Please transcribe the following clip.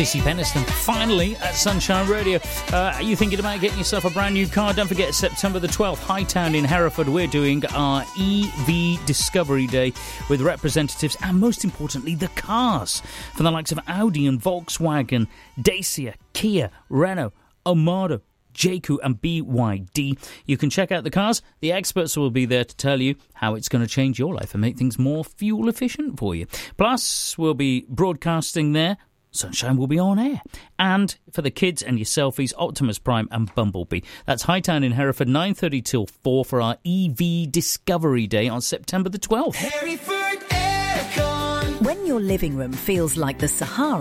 Stacey Peniston, finally at Sunshine Radio. Are you thinking about getting yourself a brand new car? Don't forget, September the 12th, Hightown in Hereford, we're doing our EV Discovery Day with representatives and, most importantly, the cars from the likes of Audi and Volkswagen, Dacia, Kia, Renault, Armada, JQ and BYD. You can check out the cars. The experts will be there to tell you how it's going to change your life and make things more fuel efficient for you. Plus, we'll be broadcasting there. Sunshine will be on air. And for the kids and your selfies, Optimus Prime and Bumblebee. That's Hightown in Hereford, 9:30 till 4 for our EV Discovery Day on September the 12th. When your living room feels like the Sahara,